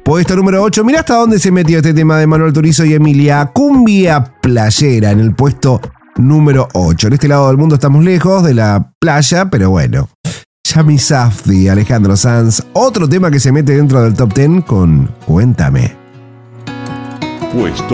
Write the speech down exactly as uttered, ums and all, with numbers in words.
Puesto número ocho. Mirá hasta dónde se metió este tema de Manuel Turizo y Emilia. Cumbia playera en el puesto número ocho. En este lado del mundo estamos lejos de la playa, pero bueno. Yami Safdie, Alejandro Sanz. Otro tema que se mete dentro del top diez con Cuéntame. Puesto